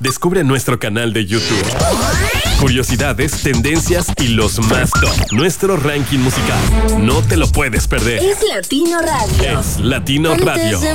Descubre nuestro canal de YouTube. Curiosidades, tendencias y los más top. Nuestro ranking musical. No te lo puedes perder. Es Latino Radio. Es Latino Radio.